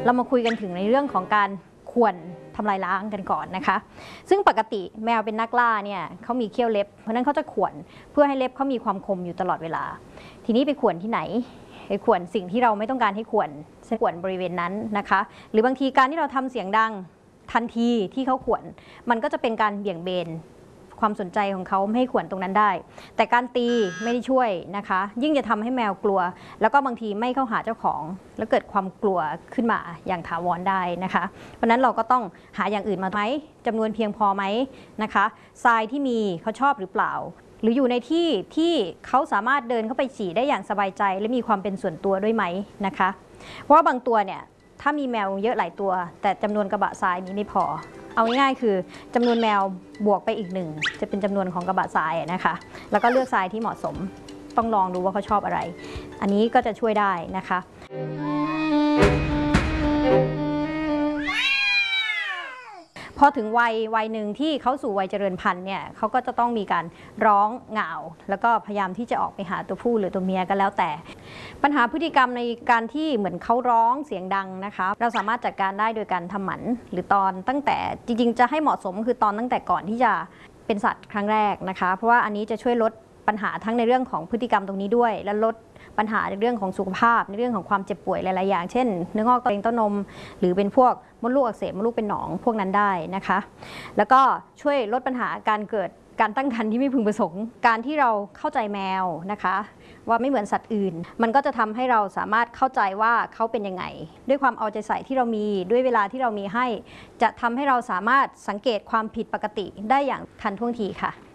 เรามาคุยกันถึงในเรื่องของการข่วนทำลายล้างกันก่อนนะคะซึ่งปกติแมวเป็นนักล่าเนี่ยเขามีเขี้ยวเล็บเพราะนั้นเขาจะข่วนเพื่อให้เล็บเขามีความคมอยู่ตลอดเวลาทีนี้ไปข่วนที่ไหนไปข่วนสิ่งที่เราไม่ต้องการให้ข่วนบริเวณนั้นนะคะหรือบางทีการที่เราทำเสียงดังทันทีที่เขาข่วนมันก็จะเป็นการเบี่ยงเบนความสนใจของเขาไม่ให้ข่วนตรงนั้นได้แต่การตีไม่ได้ช่วยนะคะยิ่งจะทำให้แมวกลัวแล้วก็บางทีไม่เข้าหาเจ้าของแล้วเกิดความกลัวขึ้นมาอย่างถาวรได้นะคะเพราะนั้นเราก็ต้องหาอย่างอื่นมาไหมจำนวนเพียงพอไหมนะคะทรายที่มีเขาชอบหรือเปล่าหรืออยู่ในที่ที่เขาสามารถเดินเข้าไปฉี่ได้อย่างสบายใจและมีความเป็นส่วนตัวด้วยไหมนะคะเพราะว่าบางตัวเนี่ยถ้ามีแมวเยอะหลายตัวแต่จำนวนกระบะทรายนี้ไม่พอเอาง่ายๆคือจำนวนแมวบวกไปอีกหนึ่งจะเป็นจำนวนของกระบะทรายนะคะแล้วก็เลือกทรายที่เหมาะสมต้องลองดูว่าเขาชอบอะไรอันนี้ก็จะช่วยได้นะคะพอถึงวัยหนึ่งที่เขาสู่วัยเจริญพันธุ์เนี่ยเขาก็จะต้องมีการร้องเหงาแล้วก็พยายามที่จะออกไปหาตัวผู้หรือตัวเมียก็แล้วแต่ปัญหาพฤติกรรมในการที่เหมือนเขาร้องเสียงดังนะคะเราสามารถจัดการได้โดยการทำหมันหรือตอนตั้งแต่จริงๆจะให้เหมาะสมคือตอนตั้งแต่ก่อนที่จะเป็นสัตว์ครั้งแรกนะคะเพราะว่าอันนี้จะช่วยลดปัญหาทั้งในเรื่องของพฤติกรรมตรงนี้ด้วยและลดปัญหาในเรื่องของสุขภาพในเรื่องของความเจ็บป่วยหลายๆอย่างเช่นเนื้องอกเต้านมหรือเป็นพวกมดลูกอักเสบมดลูกเป็นหนองพวกนั้นได้นะคะแล้วก็ช่วยลดปัญหาการเกิดการตั้งครรภ์ที่ไม่พึงประสงค์การที่เราเข้าใจแมวนะคะว่าไม่เหมือนสัตว์อื่นมันก็จะทำให้เราสามารถเข้าใจว่าเขาเป็นยังไงด้วยความเอาใจใส่ที่เรามีด้วยเวลาที่เรามีให้จะทำให้เราสามารถสังเกตความผิดปกติได้อย่างทันท่วงทีค่ะ